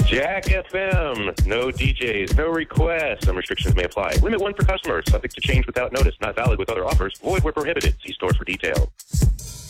Jack FM. No DJs, no requests. Some restrictions may apply. Limit 1 per customer. Subject to change without notice. Not valid with other offers. Void where prohibited. See store for details.